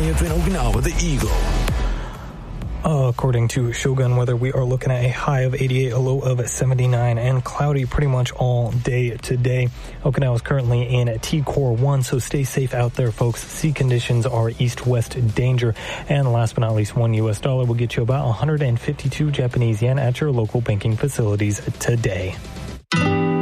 KFN Okinawa, the Eagle. According to Shogun Weather, we are looking at a high of 88, a low of 79, and cloudy pretty much all day today. Okinawa is currently in T-Core 1, so stay safe out there, folks. Sea conditions are east-west danger. And last but not least, $1 will get you about 152 Japanese yen at your local banking facilities today.